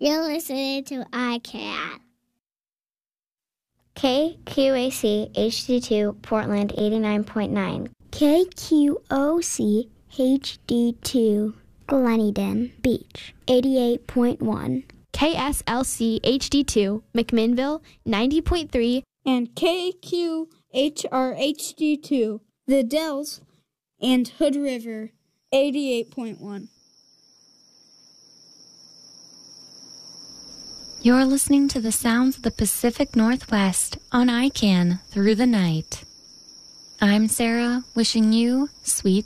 You're listening to iCat. KQAC HD2 Portland 89.9. KQOC HD2 Gleneden Beach 88.1. KSLC HD2 McMinnville 90.3. And KQHR HD2 The Dells and Hood River 88.1. You're listening to the sounds of the Pacific Northwest on ICANN through the night. I'm Sarah, wishing you sweet